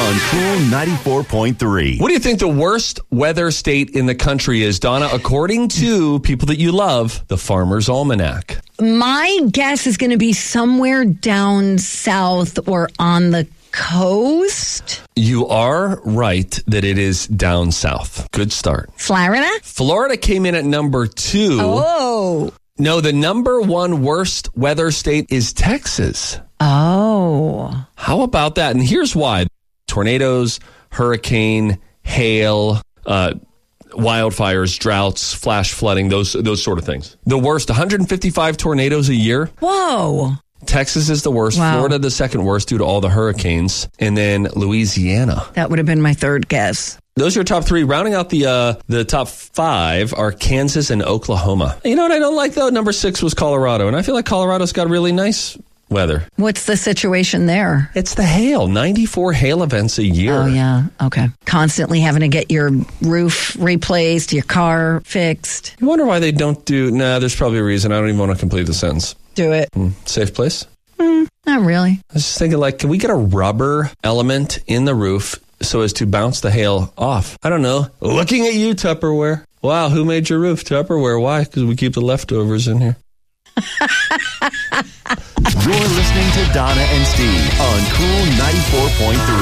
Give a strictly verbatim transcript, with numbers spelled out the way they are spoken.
on Cool ninety-four point three. What do you think the worst weather state in the country is, Donna, according to people that you love, the Farmer's Almanac? My guess is going to be somewhere down south or on the coast. You are right that it is down south. Good start. Florida? Florida came in at number two. Oh. No, the number one worst weather state is Texas. Oh. How about that? And here's why. Tornadoes, hurricane, hail, uh, wildfires, droughts, flash flooding, those those sort of things. The worst, one hundred fifty-five tornadoes a year. Whoa. Texas is the worst. Wow. Florida, the second worst due to all the hurricanes. And then Louisiana. That would have been my third guess. Those are your top three. Rounding out the uh, the top five are Kansas and Oklahoma. You know what I don't like, though? Number six was Colorado. And I feel like Colorado's got really nice weather. What's the situation there? It's the hail. ninety-four hail events a year. Oh, yeah. Okay. Constantly having to get your roof replaced, your car fixed. You wonder why they don't do... Nah, there's probably a reason. I don't even want to complete the sentence. Do it. Mm, safe place? Mm, not really. I was just thinking, like, can we get a rubber element in the roof so as to bounce the hail off? I don't know. Looking at you, Tupperware. Wow, who made your roof? Tupperware. Why? Because we keep the leftovers in here. You're listening to Donna and Steve on Cool ninety-four point three.